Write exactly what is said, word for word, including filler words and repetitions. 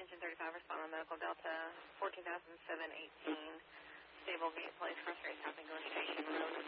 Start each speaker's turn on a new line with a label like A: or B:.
A: Engine thirty-five, respond on Medical Delta fourteen thousand seven eighteen. Stable, Gate Place, Cross Race, South English Station Road.